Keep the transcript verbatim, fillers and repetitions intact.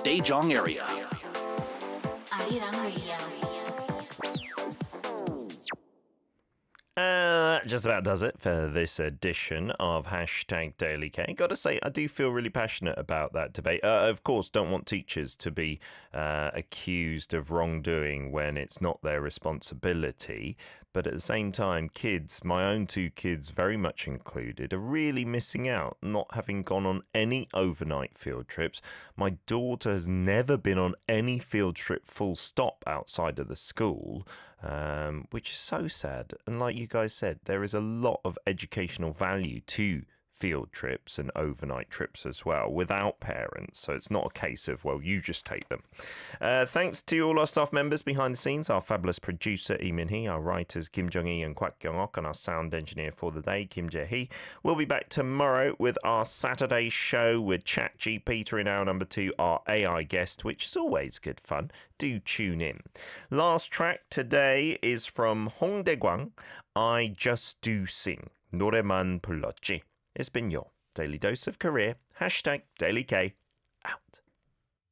Daejeong area. Arirang Radio. Uh, that just about does it for this edition of Hashtag Daily K. Got to say, I do feel really passionate about that debate. Uh, of course, don't want teachers to be uh, accused of wrongdoing when it's not their responsibility. But at the same time, kids, my own two kids very much included, are really missing out, not having gone on any overnight field trips. My daughter has never been on any field trip full stop outside of the school, um, which is so sad. And like you guys said, there is a lot of educational value to field trips and overnight trips as well without parents, so it's not a case of, well, you just take them. Uh, thanks to all our staff members behind the scenes, our fabulous producer Lee Min-hee, our writers Kim Jung-hee and Kwak Kyung-ok, and our sound engineer for the day Kim Jae-hee. We'll be back tomorrow with our Saturday show with ChatGPT in hour number two, our A I guest, which is always good fun. Do tune in. Last track today is from Hong Dae-kwang, I Just Do Sing, 노래만 불렀지. It's been your Daily Dose of Korea. Hashtag Daily K. Out.